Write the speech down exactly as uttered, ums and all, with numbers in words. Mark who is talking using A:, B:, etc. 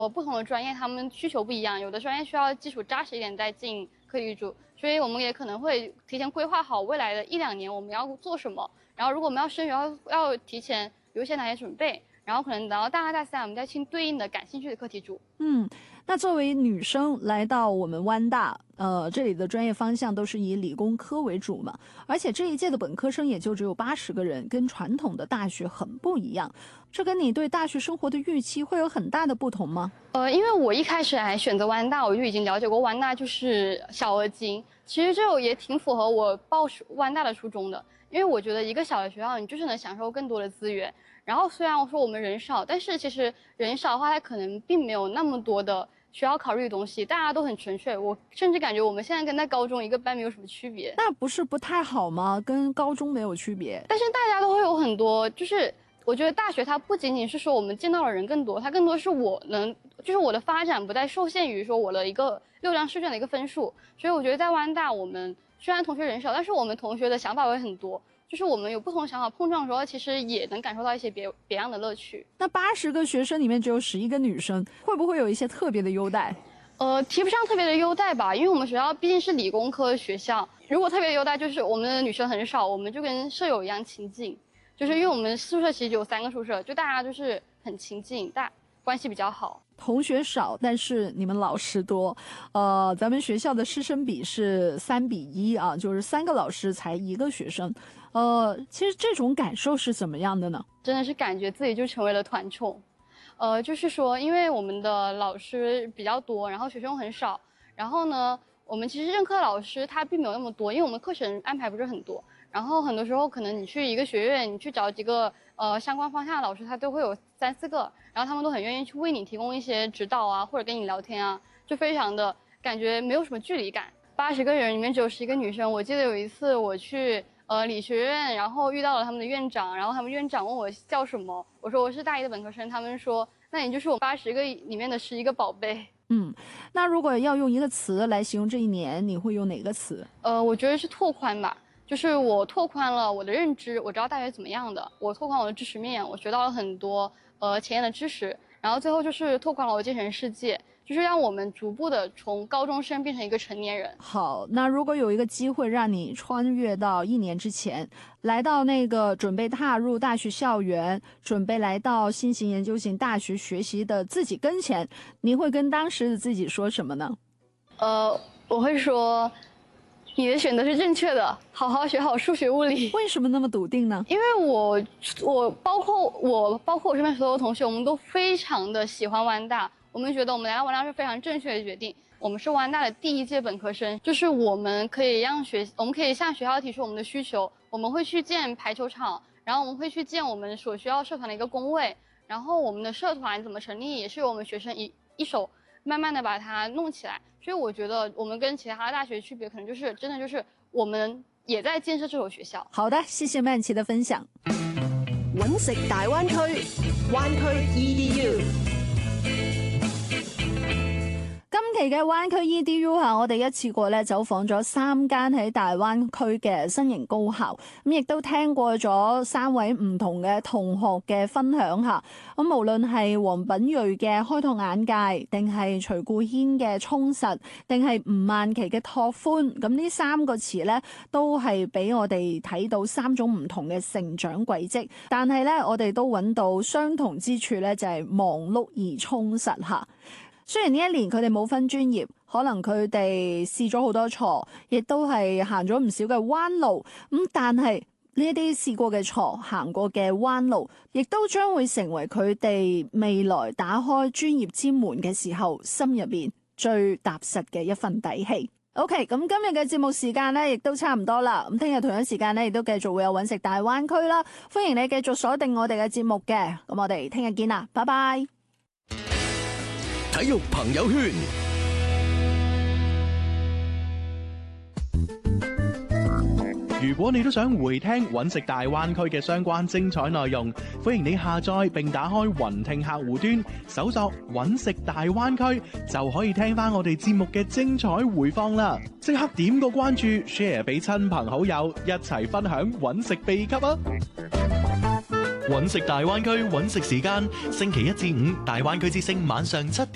A: 我不同的专业他们需求不一样，有的专业需要基础扎实一点再进课题组，所以我们也可能会提前规划好未来的一两年我们要做什么，然后如果我们要升学要要提前有一些哪些准备，然后可能等到大二大三我们再进对应的感兴趣的课题组。
B: 嗯，那作为女生来到我们湾大，呃，这里的专业方向都是以理工科为主嘛，而且这一届的本科生也就只有八十个人，跟传统的大学很不一样。这跟你对大学生活的预期会有很大的不同吗？
A: 呃，因为我一开始还选择湾大，我就已经了解过湾大就是小而精，其实这也挺符合我报湾大的初衷的，因为我觉得一个小的学校，你就是能享受更多的资源。然后虽然我说我们人少，但是其实人少的话，它可能并没有那么多的需要考虑的东西，大家都很纯粹。我甚至感觉我们现在跟在高中一个班没有什么区别。
B: 那不是不太好吗？跟高中没有区别。
A: 但是大家都会有很多，就是我觉得大学它不仅仅是说我们见到的人更多，它更多是我能，就是我的发展不再受限于说我的一个六张试卷的一个分数。所以我觉得在湾大，我们虽然同学人少，但是我们同学的想法会很多。就是我们有不同想法碰撞的时候，其实也能感受到一些别别样的乐趣。
B: 那八十个学生里面只有十一个女生，会不会有一些特别的优待？
A: 呃，提不上特别的优待吧，因为我们学校毕竟是理工科学校。如果特别优待，就是我们的女生很少，我们就跟舍友一样亲近。就是因为我们宿舍其实只有三个宿舍，就大家就是很亲近，大关系比较好。
B: 同学少，但是你们老师多，呃，咱们学校的师生比是三比一啊，就是三个老师才一个学生，呃，其实这种感受是怎么样的呢？
A: 真的是感觉自己就成为了团宠，呃，就是说，因为我们的老师比较多，然后学生很少，然后呢，我们其实任课老师他并没有那么多，因为我们课程安排不是很多，然后很多时候可能你去一个学院，你去找几个呃相关方向的老师，他都会有三四个。然后他们都很愿意去为你提供一些指导啊，或者跟你聊天啊，就非常的感觉没有什么距离感。八十个人里面只有十一个女生。我记得有一次我去呃理学院，然后遇到了他们的院长，然后他们院长问我叫什么，我说我是大一的本科生，他们说那你就是我八十个里面的十一个宝贝。
B: 嗯，那如果要用一个词来形容这一年，你会用哪个词？
A: 呃，我觉得是拓宽吧。就是我拓宽了我的认知，我知道大学怎么样的，我拓宽我的知识面，我学到了很多呃前沿的知识，然后最后就是拓宽了我的精神世界，就是让我们逐步的从高中生变成一个成年人。
B: 好，那如果有一个机会让你穿越到一年之前，来到那个准备踏入大学校园，准备来到新型研究型大学学习的自己跟前，你会跟当时的自己说什么呢？
A: 呃，我会说你的选择是正确的，好好学好数学物理。
B: 为什么那么笃定呢？
A: 因为我我包括我包括我身边所有同学，我们都非常的喜欢湾大，我们觉得我们来到湾大是非常正确的决定。我们是湾大的第一届本科生，就是我们可以让学我们可以向学校提出我们的需求，我们会去建排球场，然后我们会去建我们所需要社团的一个工位，然后我们的社团怎么成立也是由我们学生一一手慢慢的把它弄起来。所以我觉得我们跟其他的大学区别，可能就是真的就是我们也在建设这所学校。
B: 好的，谢谢曼琪的分享。
C: 揾食大灣區，灣區 E D U。
B: 今期嘅灣區 E D U 下，我哋一次過咧走訪咗三間喺大灣區嘅新型高校，咁亦都聽過咗三位唔同嘅同學嘅分享下。咁無論係黃品睿嘅開拓眼界，定係徐顧軒嘅充實，定係吳曼琪嘅拓寬，咁呢三個詞咧都係俾我哋睇到三種唔同嘅成長軌跡。但係咧，我哋都揾到相同之處咧，就係忙碌而充實下。雖然呢一年佢哋冇分專業，可能佢哋試咗好多錯，亦都係行咗唔少嘅彎路，咁但係呢一啲試過嘅錯、行過嘅彎路，亦都將會成為佢哋未來打開專業之門嘅時候，心入邊最踏實嘅一份底氣。OK， 咁今日嘅節目時間呢，亦都差唔多啦。咁聽日同樣時間呢，亦都繼續會有揾食大灣區啦。歡迎你繼續鎖定我哋嘅節目嘅。咁我哋聽日見啦，拜拜。
D: 體育朋友圈，如果你都想回聽揾食大灣區嘅相關精彩內容，歡迎你下載並打開雲聽客戶端，搜索揾食大灣區，就可以聽翻我哋節目嘅精彩回放啦！即刻點個關注 ，share 俾親朋好友，一齊分享揾食秘笈啊！
E: 揾食大灣區揾食時間，星期一至五大灣區之聲晚上七點。